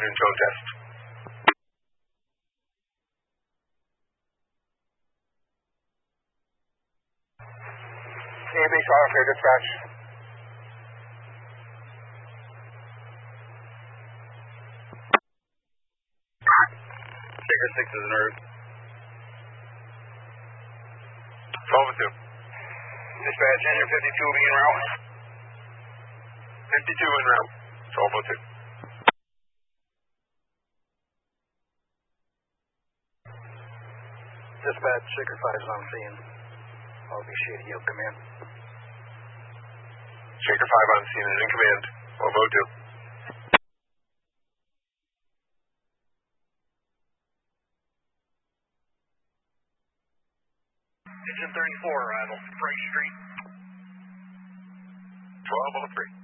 afternoon tone test. Base officer, dispatch. Shaker 6 is en route. 1202. Dispatch, engine 52 will be en route. 52 en route. 1202. Dispatch, Shaker 5 is on scene. I'll be shooting you, command. Shaker 5 on scene and in command. 1202. Engine 34, arrival, Price Street. 1203.